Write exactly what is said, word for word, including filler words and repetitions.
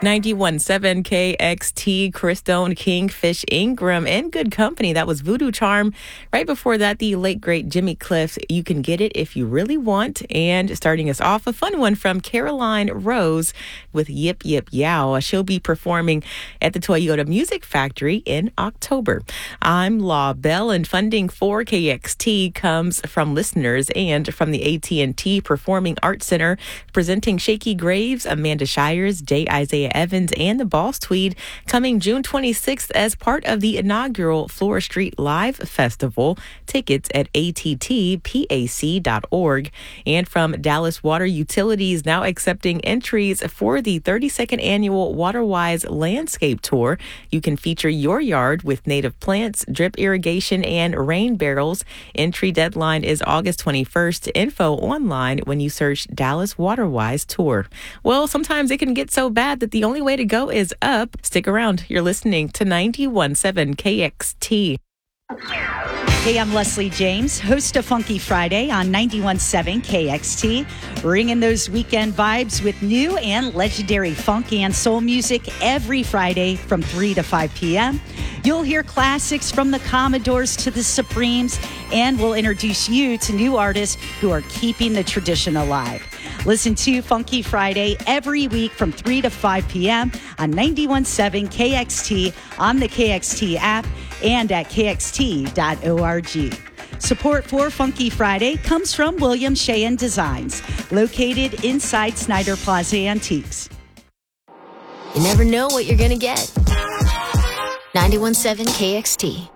ninety-one point seven K X T, Chris Stone, Kingfish Ingram, and Good Company. That was Voodoo Charm. Right before that, the late, great Jimmy Cliff's You Can Get It If You Really Want. And starting us off, a fun one from Caroline Rose with Yip Yip Yow. She'll be performing at the Toyota Music Factory in October. I'm Law Bell, and funding for K X T comes from listeners and from the A T and T Performing Arts Center, presenting Shaky Graves, Amanda Shires, J. Isaiah Evans, and the Boss Tweed, coming June twenty-sixth as part of the inaugural Flora Street Live Festival. Tickets at A T T P A C dot org. And from Dallas Water Utilities, now accepting entries for the thirty-second annual WaterWise Landscape Tour. You can feature your yard with native plants, drip irrigation, and rain barrels. Entry deadline is August twenty-first. Info online when you search Dallas WaterWise Tour. Well, sometimes it can get so bad that the only way to go is up. Stick around. You're listening to ninety-one point seven K X T. Hey, I'm Leslie James, host of Funky Friday on ninety-one point seven K X T, bringing those weekend vibes with new and legendary funk and soul music every Friday from three to five p.m. You'll hear classics from the Commodores to the Supremes, and we'll introduce you to new artists who are keeping the tradition alive. Listen to Funky Friday every week from three to five p.m. on ninety-one point seven K X T, on the K X T app, and at K X T dot org. Support for Funky Friday comes from William Sheehan Designs, located inside Snyder Plaza Antiques. You never know what you're going to get. ninety-one point seven K X T.